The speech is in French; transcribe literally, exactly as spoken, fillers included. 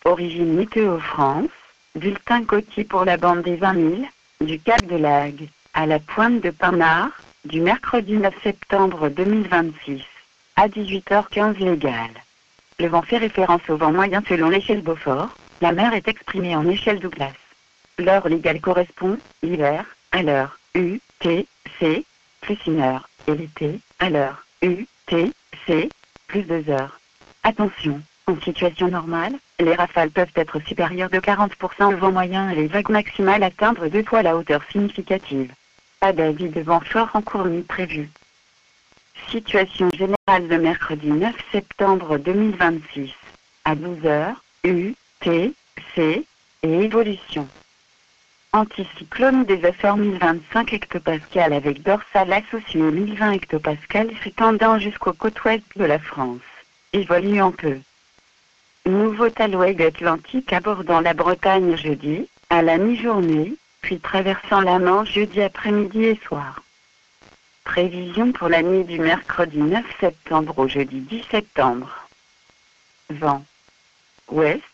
Origine Météo France, bulletin côtier pour la bande des vingt mille, du Cap de Lagos à la pointe de Pinard, du mercredi neuf septembre deux mille vingt-six, à dix-huit heures quinze légal. Le vent fait référence au vent moyen selon l'échelle Beaufort, la mer est exprimée en échelle Douglas. L'heure légale correspond, l'hiver, à l'heure U T C, plus une heure, et l'été, à l'heure U T C, plus deux heures. Attention, en situation normale, les rafales peuvent être supérieures de quarante pour cent au vent moyen et les vagues maximales atteindre deux fois la hauteur significative. Pas d'avis de vent fort en cours ni prévu. Situation générale le mercredi neuf septembre deux mille vingt-six, à douze heures, U T C, et évolution. Anticyclone des Açores mille vingt-cinq hectopascales avec dorsale associée mille vingt hectopascales s'étendant jusqu'aux côtes ouest de la France. Évoluant peu. Nouveau talouage atlantique abordant la Bretagne jeudi, à la mi-journée, puis traversant la Manche jeudi après-midi et soir. Prévision pour la nuit du mercredi neuf septembre au jeudi dix septembre. Vent ouest,